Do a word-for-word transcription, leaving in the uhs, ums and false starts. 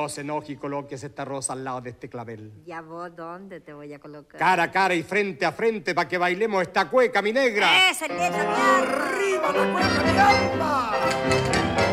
No se enoje y coloques esta rosa al lado de este clavel. ¿Ya vos dónde te voy a colocar? Cara a cara y frente a frente para que bailemos esta cueca, mi negra. ¡Esa, esa, mi alma! ¡Arriba la cueca, mi alma!